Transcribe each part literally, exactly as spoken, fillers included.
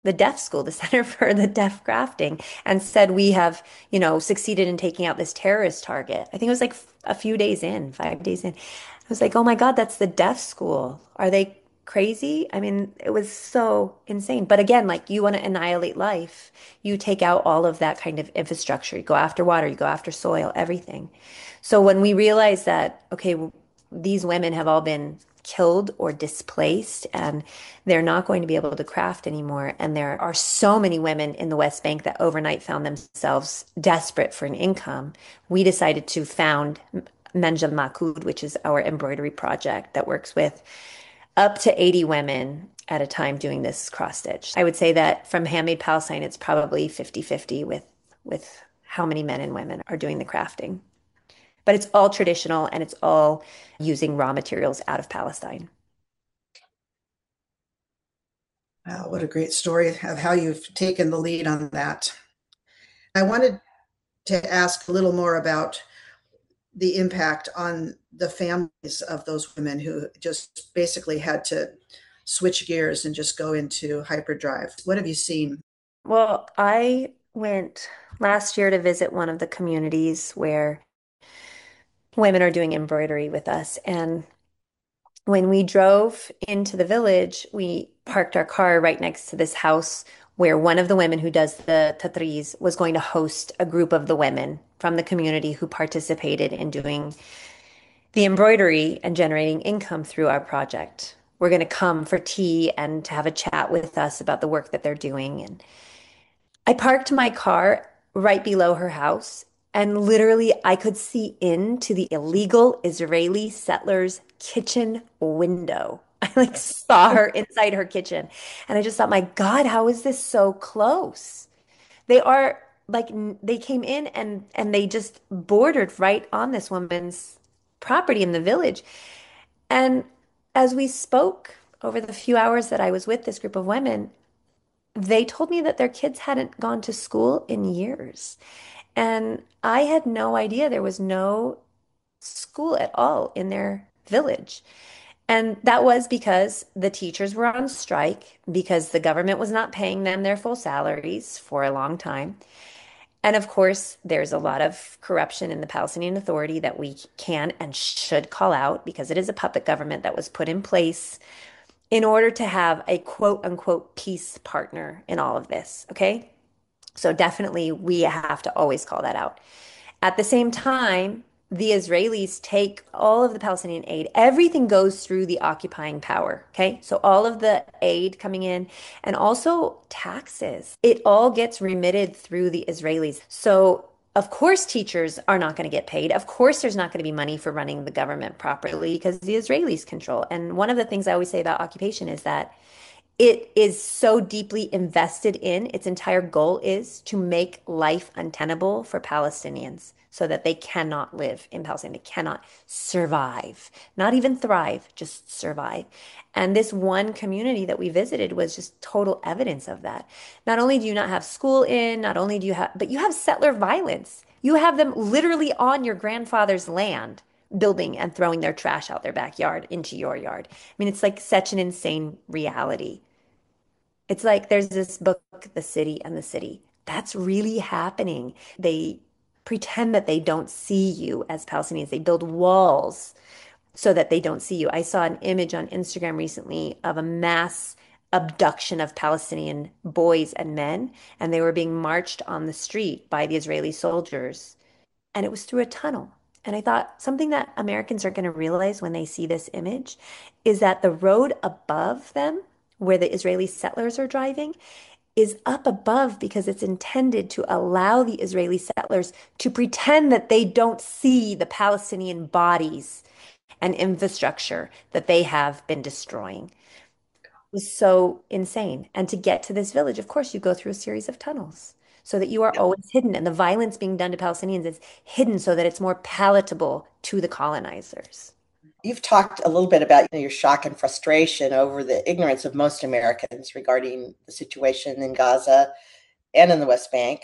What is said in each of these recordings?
the deaf school, the Center for the Deaf Crafting, and said we have, you know, succeeded in taking out this terrorist target. I think it was like a few days in, five days in. I was like, oh my God, that's the deaf school. Are they crazy? I mean, it was so insane. But again, like you want to annihilate life, you take out all of that kind of infrastructure. You go after water, you go after soil, everything. So when we realize that, okay, these women have all been killed or displaced and they're not going to be able to craft anymore. And there are so many women in the West Bank that overnight found themselves desperate for an income. We decided to found Menja Makud, which is our embroidery project that works with up to eighty women at a time doing this cross stitch. I would say that from Handmade Palestine, it's probably fifty fifty with with how many men and women are doing the crafting. But it's all traditional and it's all using raw materials out of Palestine. Wow, what a great story of how you've taken the lead on that. I wanted to ask a little more about the impact on the families of those women who just basically had to switch gears and just go into hyperdrive. What have you seen? Well, I went last year to visit one of the communities where women are doing embroidery with us. And when we drove into the village, we parked our car right next to this house where one of the women who does the tatriz was going to host a group of the women from the community who participated in doing the embroidery and generating income through our project. We're going to come for tea and to have a chat with us about the work that they're doing. And I parked my car right below her house, and literally I could see into the illegal Israeli settler's kitchen window. I like saw her inside her kitchen, and I just thought, my God, how is this so close? They are like they came in and and they just bordered right on this woman's property in the village. And as we spoke over the few hours that I was with this group of women, they told me that their kids hadn't gone to school in years. And I had no idea there was no school at all in their village. And that was because the teachers were on strike, because the government was not paying them their full salaries for a long time. And of course, there's a lot of corruption in the Palestinian Authority that we can and should call out because it is a puppet government that was put in place in order to have a quote unquote peace partner in all of this. Okay. So definitely we have to always call that out. At the same time, the Israelis take all of the Palestinian aid. Everything goes through the occupying power. Okay. So all of the aid coming in and also taxes, it all gets remitted through the Israelis. So of course, teachers are not going to get paid. Of course, there's not going to be money for running the government properly because the Israelis control. And one of the things I always say about occupation is that it is so deeply invested in, its entire goal is to make life untenable for Palestinians so that they cannot live in Palestine. They cannot survive, not even thrive, just survive. And this one community that we visited was just total evidence of that. Not only do you not have school in, not only do you have, but you have settler violence. You have them literally on your grandfather's land building and throwing their trash out their backyard into your yard. I mean, it's like such an insane reality. It's like there's this book, The City and the City. That's really happening. They pretend that they don't see you as Palestinians. They build walls so that they don't see you. I saw an image on Instagram recently of a mass abduction of Palestinian boys and men, and they were being marched on the street by the Israeli soldiers, and it was through a tunnel. And I thought something that Americans are going to realize when they see this image is that the road above them, where the Israeli settlers are driving, is up above because it's intended to allow the Israeli settlers to pretend that they don't see the Palestinian bodies and infrastructure that they have been destroying. It was so insane. And to get to this village, of course, you go through a series of tunnels so that you are always hidden. And the violence being done to Palestinians is hidden so that it's more palatable to the colonizers. You've talked a little bit about, you know, your shock and frustration over the ignorance of most Americans regarding the situation in Gaza and in the West Bank.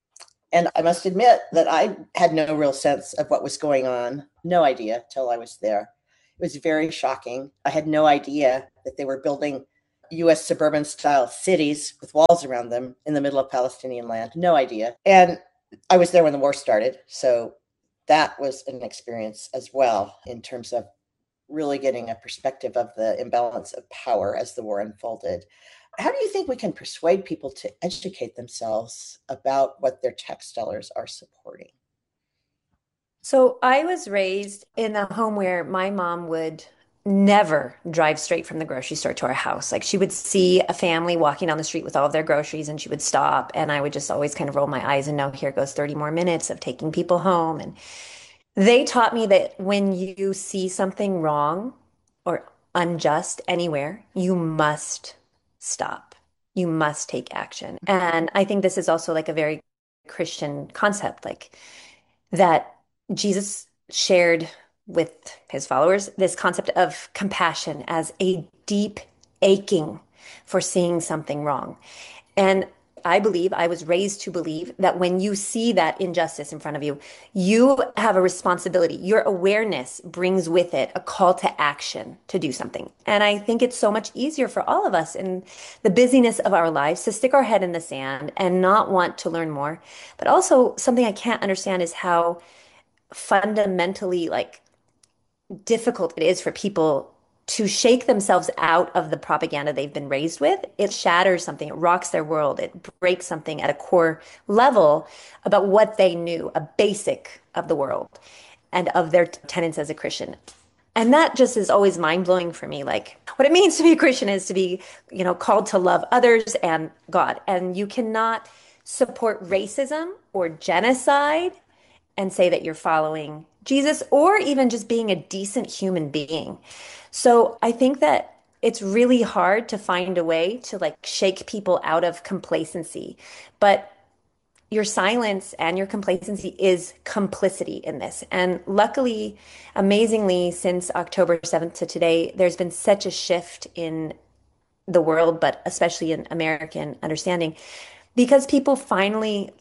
And I must admit that I had no real sense of what was going on, no idea till I was there. It was very shocking. I had no idea that they were building U S suburban style cities with walls around them in the middle of Palestinian land. No idea. And I was there when the war started. So that was an experience as well in terms of really getting a perspective of the imbalance of power as the war unfolded. How do you think we can persuade people to educate themselves about what their tax dollars are supporting? So I was raised in a home where my mom would never drive straight from the grocery store to our house. Like she would see a family walking down the street with all of their groceries and she would stop. And I would just always kind of roll my eyes and know here goes thirty more minutes of taking people home. And they taught me that when you see something wrong or unjust anywhere, you must stop. You must take action. And I think this is also like a very Christian concept, like that Jesus shared with his followers this concept of compassion as a deep aching for seeing something wrong. And I believe, I was raised to believe that when you see that injustice in front of you, you have a responsibility. Your awareness brings with it a call to action to do something. And I think it's so much easier for all of us in the busyness of our lives to stick our head in the sand and not want to learn more. But also, something I can't understand is how fundamentally like difficult it is for people to shake themselves out of the propaganda they've been raised with. It shatters something, it rocks their world, it breaks something at a core level about what they knew, a basic of the world and of their tenets as a Christian. And that just is always mind blowing for me. Like what it means to be a Christian is to be, you know, called to love others and God. And you cannot support racism or genocide and say that you're following Jesus or even just being a decent human being. So I think that it's really hard to find a way to like shake people out of complacency. But your silence and your complacency is complicity in this. And luckily, amazingly, since October seventh to today, there's been such a shift in the world, but especially in American understanding, because people finally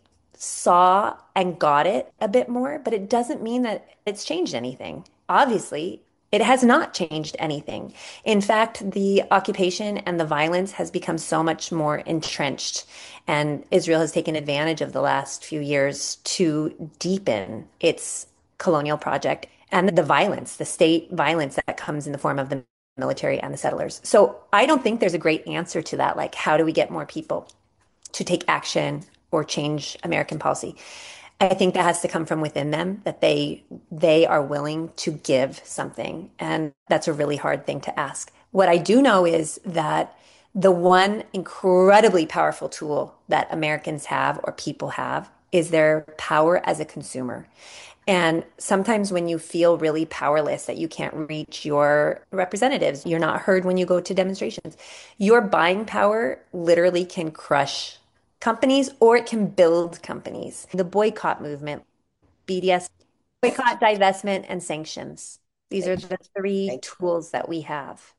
saw and got it a bit more, but it doesn't mean that it's changed anything. Obviously, it has not changed anything. In fact, the occupation and the violence has become so much more entrenched, and Israel has taken advantage of the last few years to deepen its colonial project and the violence, the state violence that comes in the form of the military and the settlers. So I don't think there's a great answer to that. Like, how do we get more people to take action or change American policy? I think that has to come from within them, that they they are willing to give something. And that's a really hard thing to ask. What I do know is that the one incredibly powerful tool that Americans have or people have is their power as a consumer. And sometimes when you feel really powerless, that you can't reach your representatives, you're not heard when you go to demonstrations, your buying power literally can crush companies or it can build companies. The boycott movement, B D S, boycott, divestment, and sanctions. These are the three tools that we have.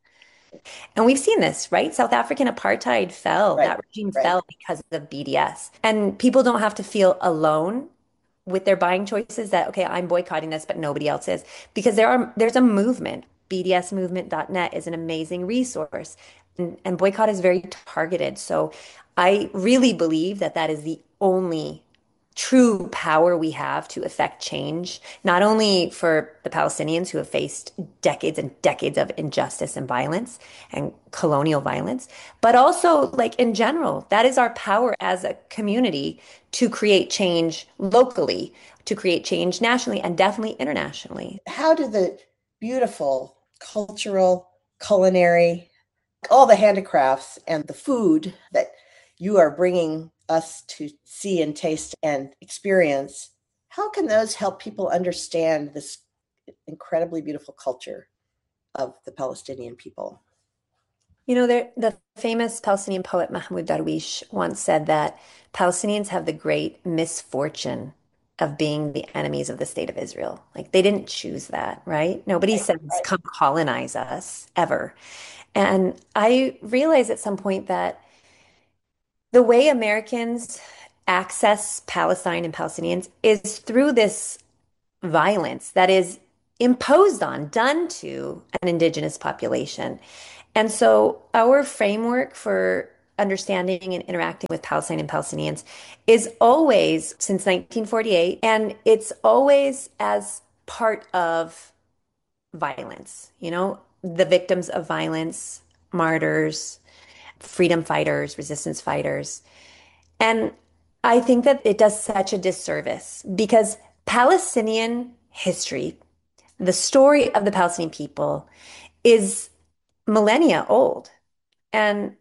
And we've seen this, right? South African apartheid fell, Right, that regime right. fell because of B D S. And people don't have to feel alone with their buying choices that, okay, I'm boycotting this, but nobody else is. Because there are there's a movement. B D S movement dot net is an amazing resource. And, and boycott is very targeted. So I really believe that that is the only true power we have to affect change, not only for the Palestinians who have faced decades and decades of injustice and violence and colonial violence, but also like in general. That is our power as a community to create change locally, to create change nationally, and definitely internationally. How do the beautiful cultural, culinary, all the handicrafts and the food that you are bringing us to see and taste and experience, how can those help people understand this incredibly beautiful culture of the Palestinian people? You know, there, the famous Palestinian poet Mahmoud Darwish once said that Palestinians have the great misfortune of being the enemies of the state of Israel. Like they didn't choose that, right? Nobody Right, says, right. come colonize us ever. And I realized at some point that the way Americans access Palestine and Palestinians is through this violence that is imposed on, done to an indigenous population. And so our framework for understanding and interacting with Palestine and Palestinians is always since nineteen forty-eight, and it's always as part of violence, you know, the victims of violence, martyrs, freedom fighters, resistance fighters. And I think that it does such a disservice because Palestinian history, the story of the Palestinian people, is millennia old. And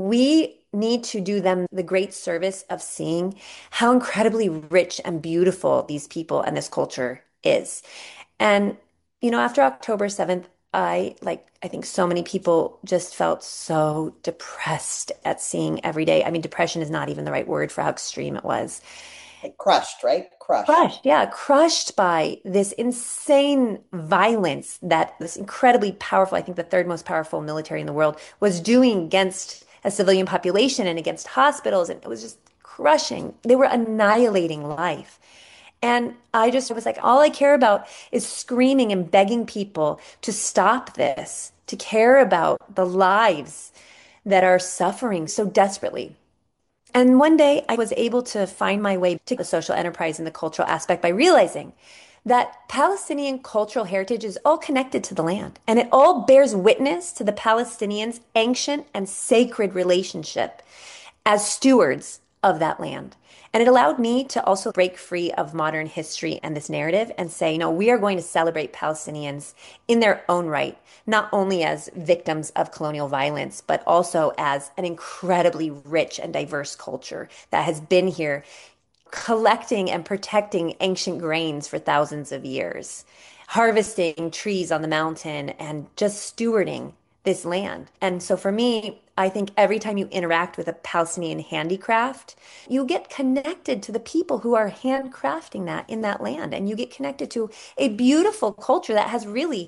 we need to do them the great service of seeing how incredibly rich and beautiful these people and this culture is. And, you know, after October seventh, I, like, I think so many people just felt so depressed at seeing every day. I mean, depression is not even the right word for how extreme it was. Like crushed, right? Crushed. Crushed, yeah, crushed by this insane violence that this incredibly powerful, I think the third most powerful military in the world, was doing against a civilian population and against hospitals. And it was just crushing. They were annihilating life. And I just was like, all I care about is screaming and begging people to stop this, to care about the lives that are suffering so desperately. And one day I was able to find my way to the social enterprise and the cultural aspect by realizing that Palestinian cultural heritage is all connected to the land and it all bears witness to the Palestinians' ancient and sacred relationship as stewards of that land. And it allowed me to also break free of modern history and this narrative and say, no, we are going to celebrate Palestinians in their own right, not only as victims of colonial violence, but also as an incredibly rich and diverse culture that has been here collecting and protecting ancient grains for thousands of years, harvesting trees on the mountain and just stewarding this land. And so for me, I think every time you interact with a Palestinian handicraft, you get connected to the people who are handcrafting that in that land. And you get connected to a beautiful culture that has really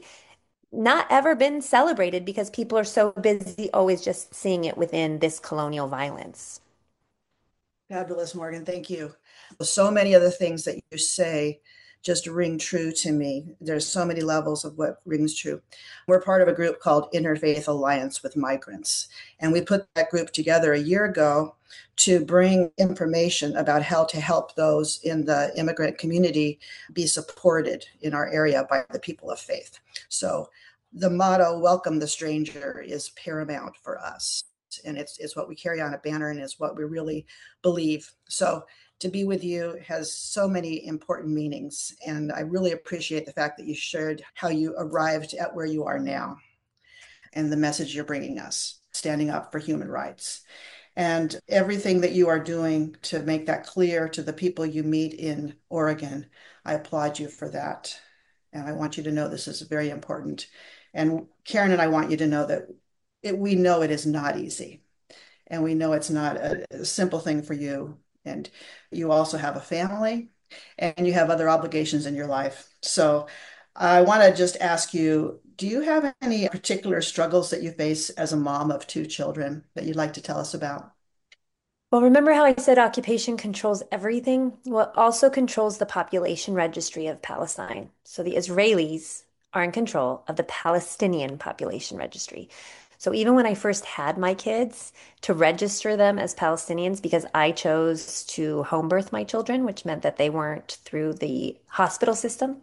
not ever been celebrated because people are so busy always just seeing it within this colonial violence. Fabulous, Morgan. Thank you. So many of the things that you say just ring true to me. There's so many levels of what rings true. We're part of a group called Interfaith Alliance with Migrants, and we put that group together a year ago to bring information about how to help those in the immigrant community be supported in our area by the people of faith. So the motto, welcome the stranger, is paramount for us. And it's, it's what we carry on a banner and it's what we really believe. So to be with you has so many important meanings. And I really appreciate the fact that you shared how you arrived at where you are now and the message you're bringing us, standing up for human rights. And everything that you are doing to make that clear to the people you meet in Oregon, I applaud you for that. And I want you to know this is very important. And Karen and I want you to know that it, we know it is not easy. And we know it's not a, a simple thing for you. And you also have a family and you have other obligations in your life. So I want to just ask you, do you have any particular struggles that you face as a mom of two children that you'd like to tell us about? Well, remember how I said occupation controls everything? Well, it also controls the population registry of Palestine. So the Israelis are in control of the Palestinian population registry. So even when I first had my kids, to register them as Palestinians, because I chose to home birth my children, which meant that they weren't through the hospital system.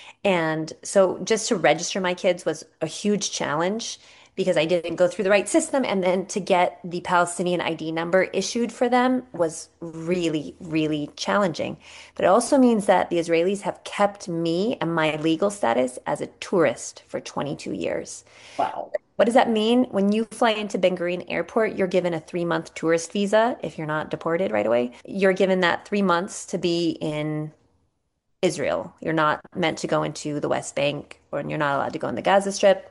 And so just to register my kids was a huge challenge because I didn't go through the right system. And then to get the Palestinian I D number issued for them was really, really challenging. But it also means that the Israelis have kept me and my legal status as a tourist for twenty-two years. Wow. What does that mean? When you fly into Ben Gurion Airport, you're given a three month tourist visa if you're not deported right away. You're given that three months to be in Israel. You're not meant to go into the West Bank or you're not allowed to go in the Gaza Strip.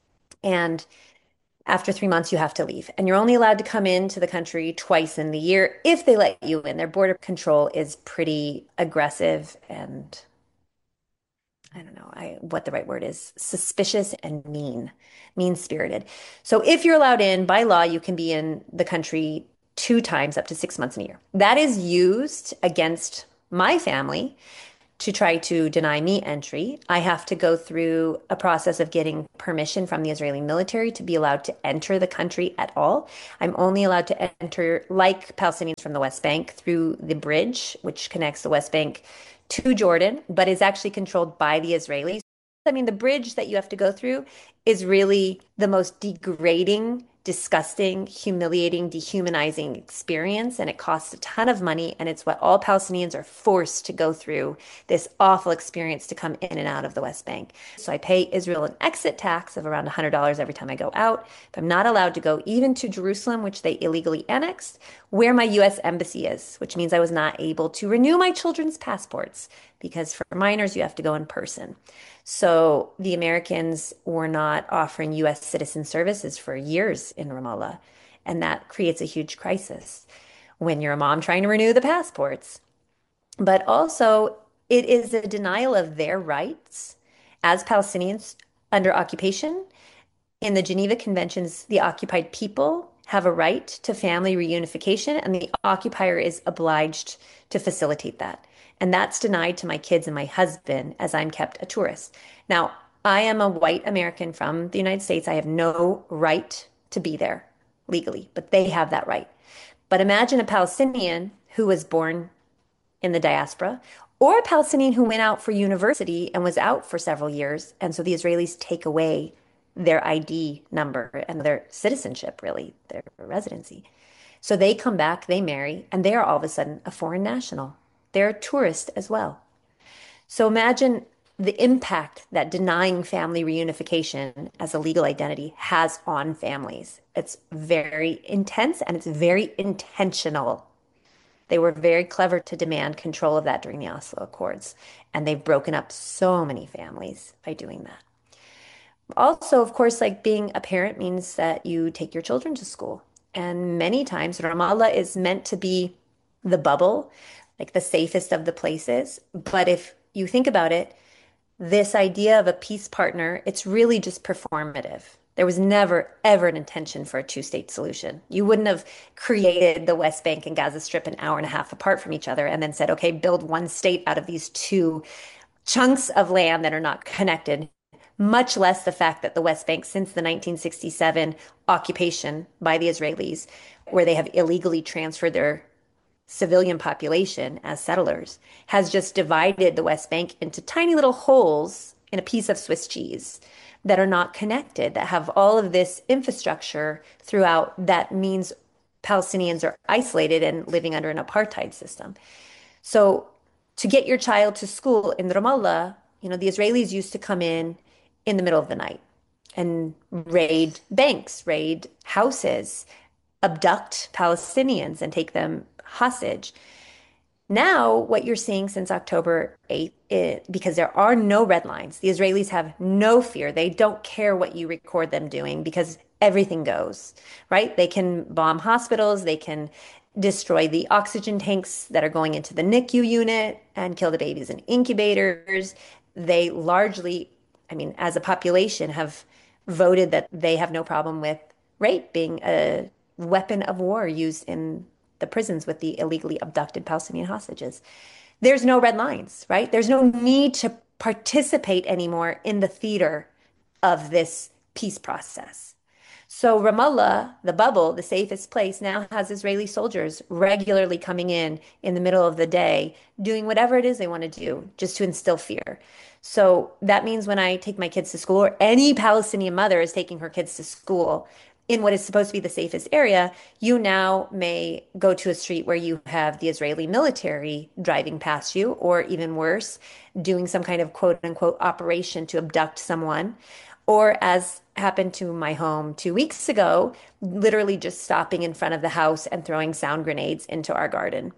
And after three months, you have to leave. And you're only allowed to come into the country twice in the year if they let you in. Their border control is pretty aggressive and I don't know I, what the right word is, suspicious and mean, mean-spirited. So if you're allowed in by law, you can be in the country two times up to six months in a year. That is used against my family to try to deny me entry. I have to go through a process of getting permission from the Israeli military to be allowed to enter the country at all. I'm only allowed to enter, like Palestinians from the West Bank, through the bridge, which connects the West Bank to Jordan, but is actually controlled by the Israelis. I mean, the bridge that you have to go through is really the most degrading, disgusting, humiliating, dehumanizing experience. And it costs a ton of money. And it's what all Palestinians are forced to go through this awful experience to come in and out of the West Bank. So I pay Israel an exit tax of around one hundred dollars every time I go out. If I'm not allowed to go even to Jerusalem, which they illegally annexed, where my U S embassy is, which means I was not able to renew my children's passports because for minors, you have to go in person. So the Americans were not offering U S citizen services for years in Ramallah. And that creates a huge crisis when you're a mom trying to renew the passports. But also, it is a denial of their rights as Palestinians under occupation. In the Geneva Conventions, the occupied people have a right to family reunification, and the occupier is obliged to facilitate that. And that's denied to my kids and my husband as I'm kept a tourist. Now, I am a white American from the United States. I have no right to be there legally, but they have that right. But imagine a Palestinian who was born in the diaspora, or a Palestinian who went out for university and was out for several years. And so the Israelis take away their I D number and their citizenship, really, their residency. So they come back, they marry, and they are all of a sudden a foreign national. They're a tourist as well. So imagine the impact that denying family reunification as a legal identity has on families. It's very intense and it's very intentional. They were very clever to demand control of that during the Oslo Accords, and they've broken up so many families by doing that. Also, of course, like being a parent means that you take your children to school. And many times Ramallah is meant to be the bubble, like the safest of the places. But if you think about it, this idea of a peace partner, it's really just performative. There was never, ever an intention for a two-state solution. You wouldn't have created the West Bank and Gaza Strip an hour and a half apart from each other and then said, okay, build one state out of these two chunks of land that are not connected, much less the fact that the West Bank, since the nineteen sixty-seven occupation by the Israelis, where they have illegally transferred their civilian population as settlers, has just divided the West Bank into tiny little holes in a piece of Swiss cheese that are not connected, that have all of this infrastructure throughout that means Palestinians are isolated and living under an apartheid system. So to get your child to school in Ramallah, you know, the Israelis used to come in in the middle of the night and raid banks, raid houses, abduct Palestinians and take them hostage. Now, what you're seeing since October eighth, it, because there are no red lines, the Israelis have no fear. They don't care what you record them doing because everything goes, right? They can bomb hospitals, they can destroy the oxygen tanks that are going into the NICU unit and kill the babies in incubators. They largely, I mean, as a population, have voted that they have no problem with rape being a weapon of war used in the prisons with the illegally abducted Palestinian hostages. There's no red lines, right? There's no need to participate anymore in the theater of this peace process. So Ramallah, the bubble, the safest place, now has Israeli soldiers regularly coming in in the middle of the day, doing whatever it is they want to do, just to instill fear. So that means when I take my kids to school, or any Palestinian mother is taking her kids to school in what is supposed to be the safest area, you now may go to a street where you have the Israeli military driving past you, or even worse, doing some kind of quote unquote operation to abduct someone. Or as happened to my home two weeks ago, literally just stopping in front of the house and throwing sound grenades into our garden.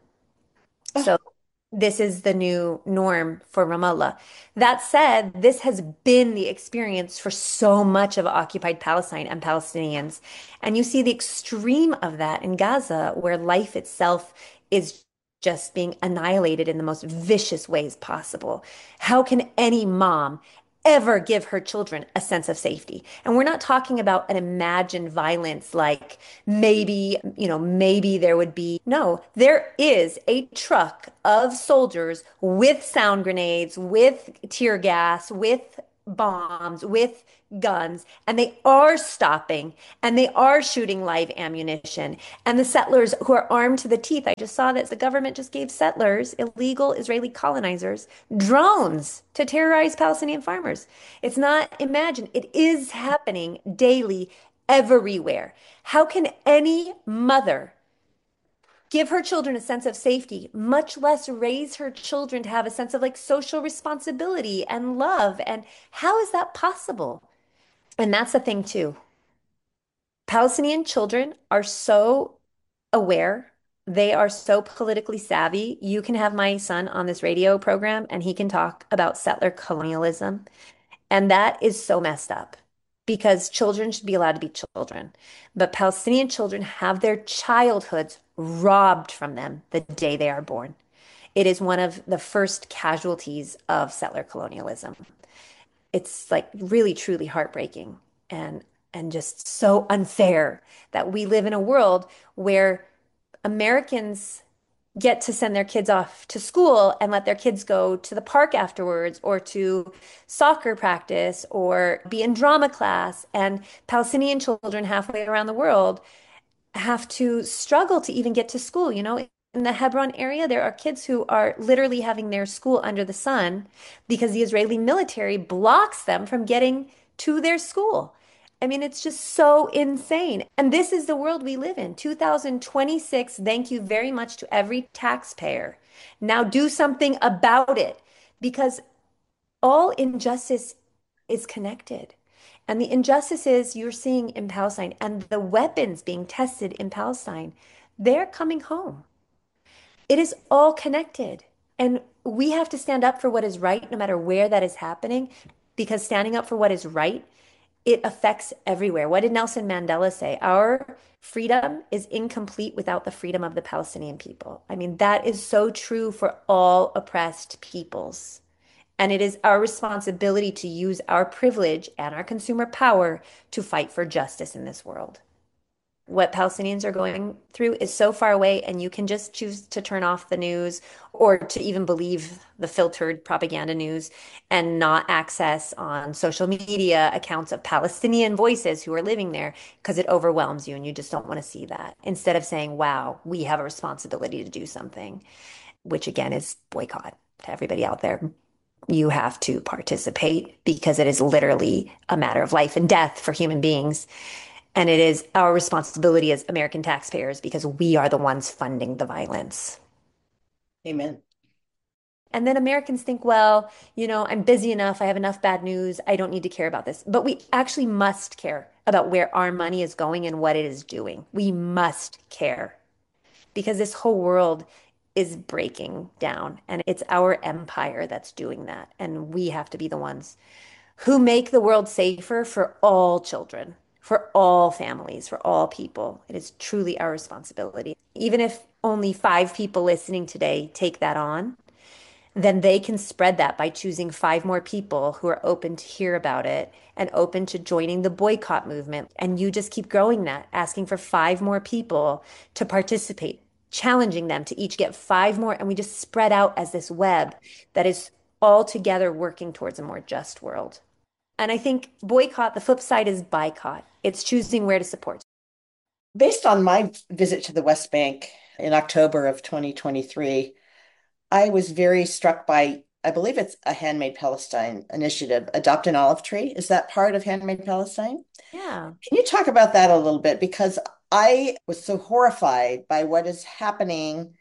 So this is the new norm for Ramallah. That said, this has been the experience for so much of occupied Palestine and Palestinians. And you see the extreme of that in Gaza, where life itself is just being annihilated in the most vicious ways possible. How can any mom ever give her children a sense of safety. And we're not talking about an imagined violence like maybe, you know, maybe there would be. No, there is a truck of soldiers with sound grenades, with tear gas, with bombs, with guns, and they are stopping and they are shooting live ammunition. And the settlers who are armed to the teeth, I just saw that the government just gave settlers, illegal Israeli colonizers, drones to terrorize Palestinian farmers. It's not imagined, it is happening daily, everywhere. How can any mother give her children a sense of safety, much less raise her children to have a sense of like social responsibility and love? And how is that possible? And that's the thing too. Palestinian children are so aware. They are so politically savvy. You can have my son on this radio program and he can talk about settler colonialism. And that is so messed up because children should be allowed to be children. But Palestinian children have their childhoods robbed from them the day they are born. It is one of the first casualties of settler colonialism. It's like really, truly heartbreaking and and just so unfair that we live in a world where Americans get to send their kids off to school and let their kids go to the park afterwards or to soccer practice or be in drama class. And Palestinian children halfway around the world have to struggle to even get to school. You know, in the Hebron area, there are kids who are literally having their school under the sun because the Israeli military blocks them from getting to their school. I mean, it's just so insane. And this is the world we live in. two thousand twenty-six, thank you very much to every taxpayer. Now do something about it because all injustice is connected. And the injustices you're seeing in Palestine and the weapons being tested in Palestine, they're coming home. It is all connected. And we have to stand up for what is right, no matter where that is happening, because standing up for what is right, it affects everywhere. What did Nelson Mandela say? Our freedom is incomplete without the freedom of the Palestinian people. I mean, that is so true for all oppressed peoples. And it is our responsibility to use our privilege and our consumer power to fight for justice in this world. What Palestinians are going through is so far away, and you can just choose to turn off the news or to even believe the filtered propaganda news and not access on social media accounts of Palestinian voices who are living there because it overwhelms you and you just don't want to see that. Instead of saying, wow, we have a responsibility to do something, which again is boycott to everybody out there. You have to participate because it is literally a matter of life and death for human beings. And it is our responsibility as American taxpayers because we are the ones funding the violence. Amen. And then Americans think, well, you know, I'm busy enough. I have enough bad news. I don't need to care about this. But we actually must care about where our money is going and what it is doing. We must care because this whole world is breaking down and it's our empire that's doing that. And we have to be the ones who make the world safer for all children, for all families, for all people. It is truly our responsibility. Even if only five people listening today take that on, then they can spread that by choosing five more people who are open to hear about it and open to joining the boycott movement. And you just keep growing that, asking for five more people to participate, challenging them to each get five more. And we just spread out as this web that is all together working towards a more just world. And I think boycott, the flip side is boycott. It's choosing where to support. Based on my visit to the West Bank in October of twenty twenty-three, I was very struck by, I believe it's a Handmade Palestine initiative, Adopt an Olive Tree. Is that part of Handmade Palestine? Yeah. Can you talk about that a little bit? Because I was so horrified by what is happening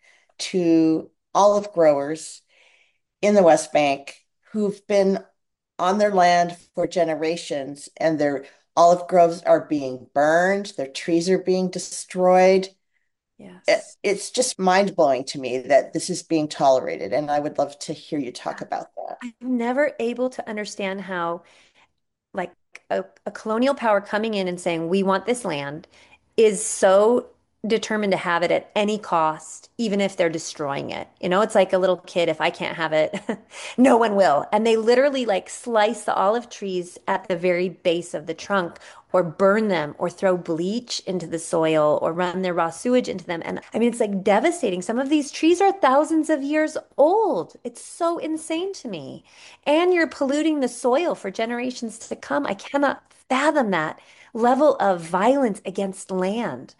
to olive growers in the West Bank who've been on their land for generations and their olive groves are being burned, their trees are being destroyed. It, Yes. it's just mind blowing to me that this is being tolerated. And I would love to hear you talk about that. I'm never able to understand how, like, a, a colonial power coming in and saying, we want this land is so determined to have it at any cost, even if they're destroying it. You know, it's like a little kid, if I can't have it, no one will. And they literally like slice the olive trees at the very base of the trunk or burn them or throw bleach into the soil or run their raw sewage into them. And I mean, it's like devastating. Some of these trees are thousands of years old. It's so insane to me. And you're polluting the soil for generations to come. I cannot fathom that level of violence against land.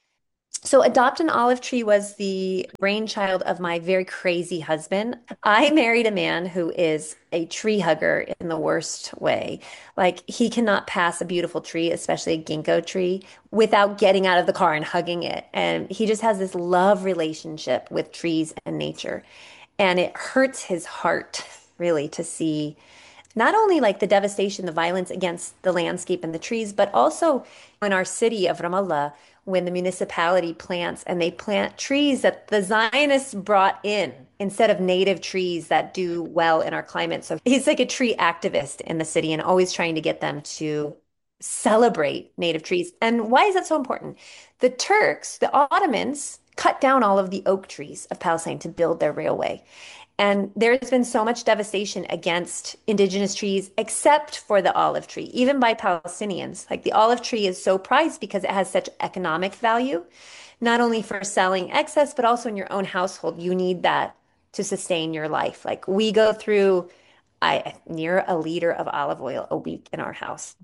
So, Adopt an Olive Tree was the brainchild of my very crazy husband. I married a man who is a tree hugger in the worst way. Like, he cannot pass a beautiful tree, especially a ginkgo tree, without getting out of the car and hugging it. And he just has this love relationship with trees and nature. And it hurts his heart, really, to see not only like the devastation, the violence against the landscape and the trees, but also in our city of Ramallah, when the municipality plants and they plant trees that the Zionists brought in instead of native trees that do well in our climate. So he's like a tree activist in the city and always trying to get them to celebrate native trees. And why is that so important? The Turks, the Ottomans, cut down all of the oak trees of Palestine to build their railway. And there's been so much devastation against indigenous trees, except for the olive tree, even by Palestinians. Like the olive tree is so prized because it has such economic value, not only for selling excess, but also in your own household. You need that to sustain your life. Like we go through I near a liter of olive oil a week in our house.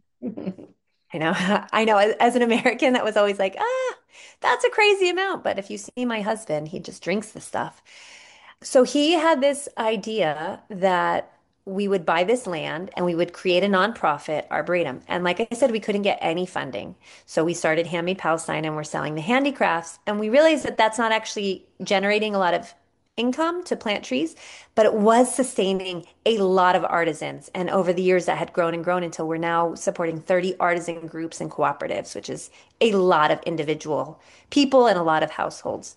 I know, I know. As, as an American, that was always like, ah, that's a crazy amount. But if you see my husband, he just drinks the stuff. So he had this idea that we would buy this land and we would create a nonprofit, Arboretum. And like I said, we couldn't get any funding. So we started Handmade Palestine and we're selling the handicrafts. And we realized that that's not actually generating a lot of income to plant trees, but it was sustaining a lot of artisans. And over the years, that had grown and grown until we're now supporting thirty artisan groups and cooperatives, which is a lot of individual people and a lot of households.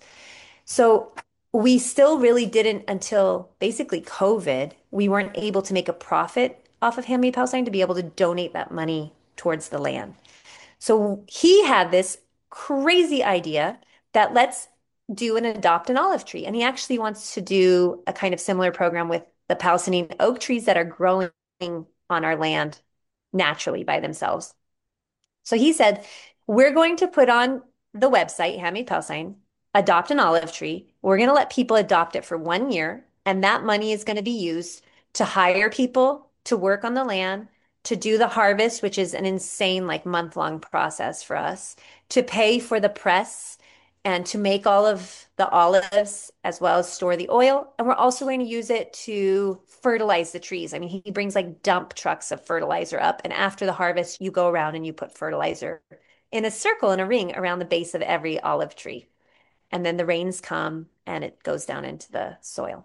So we still really didn't until basically COVID, we weren't able to make a profit off of Handmade Palestine to be able to donate that money towards the land. So he had this crazy idea that let's do an adopt an olive tree. And he actually wants to do a kind of similar program with the Palestinian oak trees that are growing on our land naturally by themselves. So he said, we're going to put on the website, Handmade Palestine, adopt an olive tree. We're going to let people adopt it for one year, and that money is going to be used to hire people to work on the land, to do the harvest, which is an insane, like month-long process for us, to pay for the press and to make all of the olives as well as store the oil. And we're also going to use it to fertilize the trees. I mean, he brings like dump trucks of fertilizer up, and after the harvest, you go around and you put fertilizer in a circle in a ring around the base of every olive tree. And then the rains come and it goes down into the soil.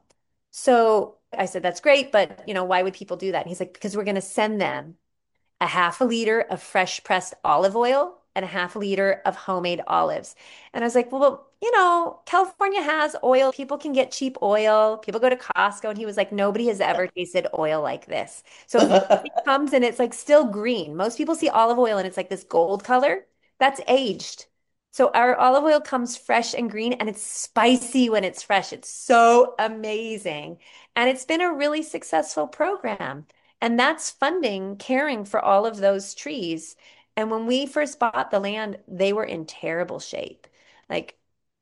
So I said, that's great, but you know, why would people do that? And he's like, because we're going to send them a half a liter of fresh pressed olive oil and a half a liter of homemade olives. And I was like, well, you know, California has oil. People can get cheap oil. People go to Costco. And he was like, nobody has ever tasted oil like this. So it comes and it's like still green. Most people see olive oil and it's like this gold color. That's aged. So our olive oil comes fresh and green and it's spicy when it's fresh. It's so amazing. And it's been a really successful program. And that's funding caring for all of those trees. And when we first bought the land, they were in terrible shape. Like,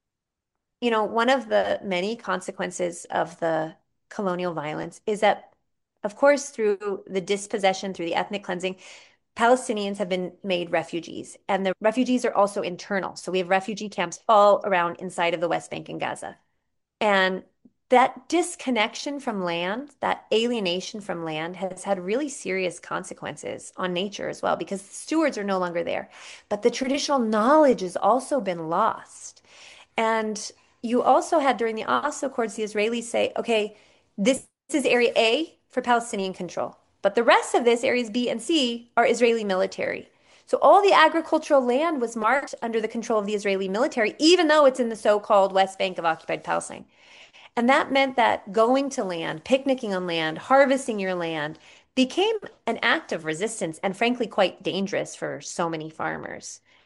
you know, one of the many consequences of the colonial violence is that, of course, through the dispossession, through the ethnic cleansing, Palestinians have been made refugees, and the refugees are also internal. So we have refugee camps all around inside of the West Bank and Gaza. And that disconnection from land, that alienation from land has had really serious consequences on nature as well, because the stewards are no longer there. But the traditional knowledge has also been lost. And you also had during the Oslo Accords, the Israelis say, okay, this is area A for Palestinian control, but the rest of this, areas B and C, are Israeli military. So all the agricultural land was marked under the control of the Israeli military, even though it's in the so-called West Bank of occupied Palestine. And that meant that going to land, picnicking on land, harvesting your land became an act of resistance and frankly quite dangerous for so many farmers.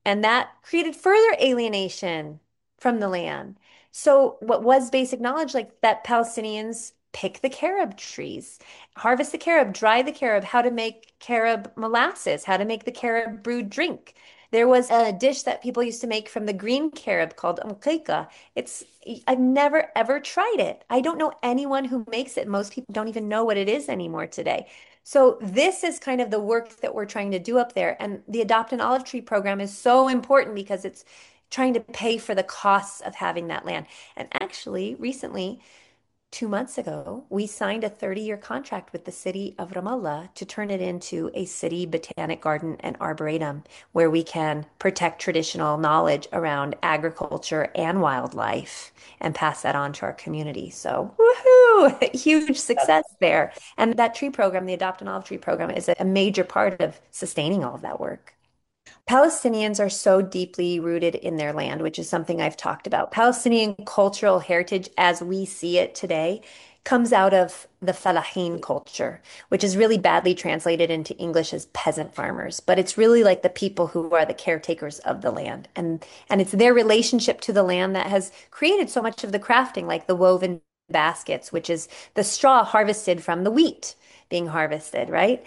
And that created further alienation from the land. So what was basic knowledge, like that Palestinians pick the carob trees, harvest the carob, dry the carob, how to make carob molasses, how to make the carob brewed drink. There was a dish that people used to make from the green carob called umkika. It's I've never ever tried it. I don't know anyone who makes it. Most people don't even know what it is anymore today. So this is kind of the work that we're trying to do up there. And the Adopt an Olive Tree program is so important because it's trying to pay for the costs of having that land. And actually, recently, two months ago, we signed a thirty-year contract with the city of Ramallah to turn it into a city botanic garden and arboretum where we can protect traditional knowledge around agriculture and wildlife and pass that on to our community. So, woohoo! Huge success there. And that tree program, the Adopt an Olive Tree program, is a major part of sustaining all of that work. Palestinians are so deeply rooted in their land, which is something I've talked about. Palestinian cultural heritage, as we see it today, comes out of the Falahin culture, which is really badly translated into English as peasant farmers. But it's really like the people who are the caretakers of the land. And, and it's their relationship to the land that has created so much of the crafting, like the woven baskets, which is the straw harvested from the wheat being harvested, right?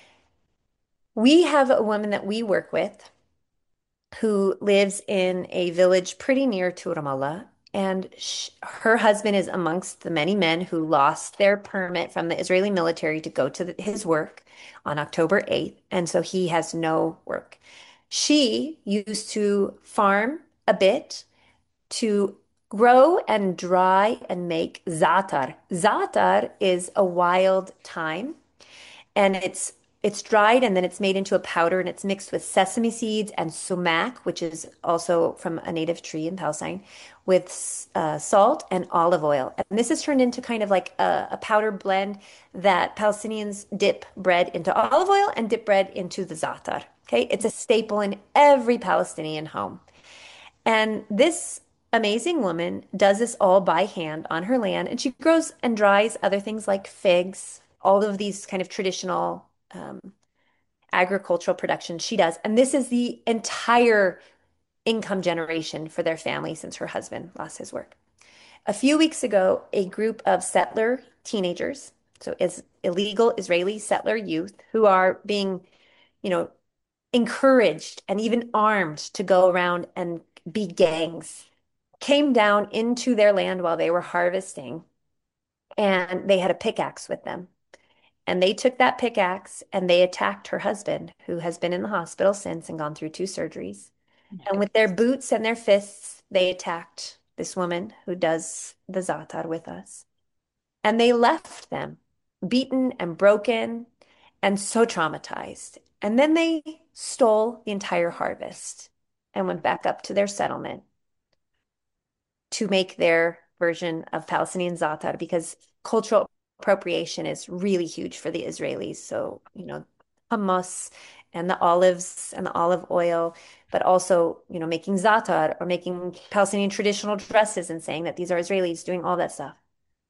We have a woman that we work with who lives in a village pretty near to Ramallah. And sh her husband is amongst the many men who lost their permit from the Israeli military to go to the, his work on October eighth. And so he has no work. She used to farm a bit to grow and dry and make za'atar. Za'atar is a wild thyme and it's it's dried and then it's made into a powder and it's mixed with sesame seeds and sumac, which is also from a native tree in Palestine, with uh, salt and olive oil. And this is turned into kind of like a, a powder blend that Palestinians dip bread into olive oil and dip bread into the za'atar. Okay, it's a staple in every Palestinian home. And this amazing woman does this all by hand on her land, and she grows and dries other things like figs, all of these kind of traditional um, agricultural production she does. And this is the entire income generation for their family since her husband lost his work. A few weeks ago, a group of settler teenagers, so is illegal Israeli settler youth who are being, you know, encouraged and even armed to go around and be gangs, came down into their land while they were harvesting, and they had a pickaxe with them. And they took that pickaxe and they attacked her husband, who has been in the hospital since and gone through two surgeries. And with their boots and their fists, they attacked this woman who does the za'atar with us. And they left them beaten and broken and so traumatized. And then they stole the entire harvest and went back up to their settlement to make their version of Palestinian za'atar because cultural appropriation is really huge for the Israelis. So, you know, hummus and the olives and the olive oil, but also, you know, making za'atar or making Palestinian traditional dresses and saying that these are Israelis doing all that stuff.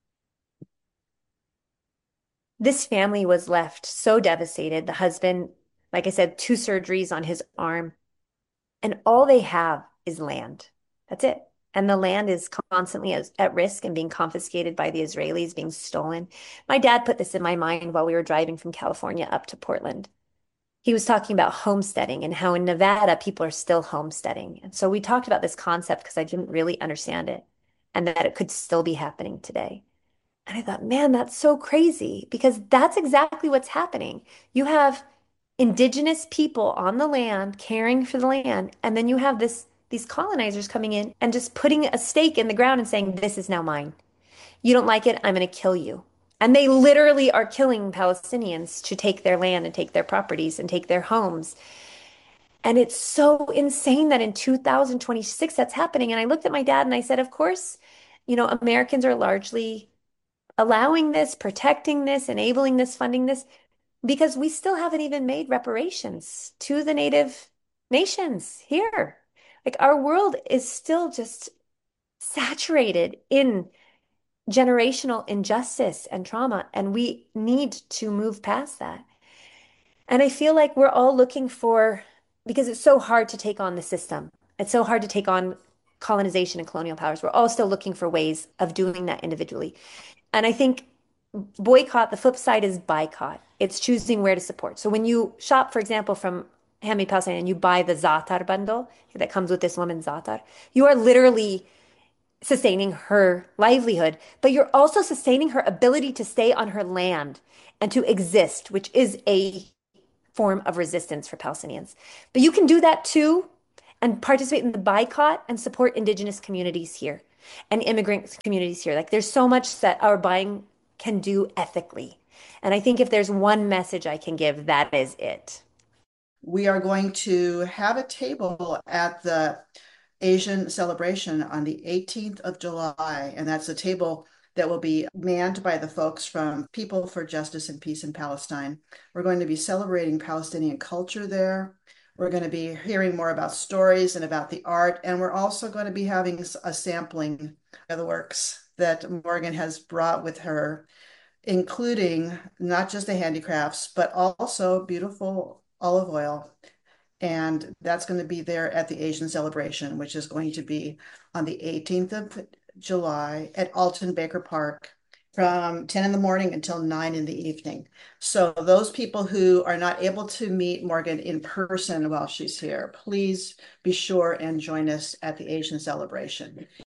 This family was left so devastated. The husband, like I said, two surgeries on his arm, and all they have is land. That's it. And the land is constantly at, at risk and being confiscated by the Israelis, being stolen. My dad put this in my mind while we were driving from California up to Portland. He was talking about homesteading and how in Nevada people are still homesteading. And so we talked about this concept because I didn't really understand it and that it could still be happening today. And I thought, man, that's so crazy because that's exactly what's happening. You have indigenous people on the land caring for the land, and then you have this these colonizers coming in and just putting a stake in the ground and saying, "This is now mine. You don't like it, I'm going to kill you." And they literally are killing Palestinians to take their land and take their properties and take their homes. And it's so insane that in two thousand twenty-six that's happening. And I looked at my dad and I said, of course, you know, Americans are largely allowing this, protecting this, enabling this, funding this, because we still haven't even made reparations to the native nations here. Like our world is still just saturated in generational injustice and trauma, and we need to move past that. And I feel like we're all looking for because it's so hard to take on the system. It's so hard to take on colonization and colonial powers. We're all still looking for ways of doing that individually. And I think boycott, the flip side is boycott. It's choosing where to support. So when you shop, for example, from Handmade Palestine and you buy the Zaatar bundle that comes with this woman, Zaatar, you are literally sustaining her livelihood, but you're also sustaining her ability to stay on her land and to exist, which is a form of resistance for Palestinians. But you can do that too and participate in the boycott and support indigenous communities here and immigrant communities here. Like there's so much that our buying can do ethically. And I think if there's one message I can give, that is it. We are going to have a table at the Asian celebration on the eighteenth of July, and that's a table that will be manned by the folks from People for Justice and Peace in Palestine. We're going to be celebrating Palestinian culture there. We're going to be hearing more about stories and about the art, and we're also going to be having a sampling of the works that Morgan has brought with her, including not just the handicrafts, but also beautiful olive oil. And that's going to be there at the Asian celebration, which is going to be on the eighteenth of July at Alton Baker Park from ten in the morning until nine in the evening. So those people who are not able to meet Morgan in person while she's here, please be sure and join us at the Asian celebration.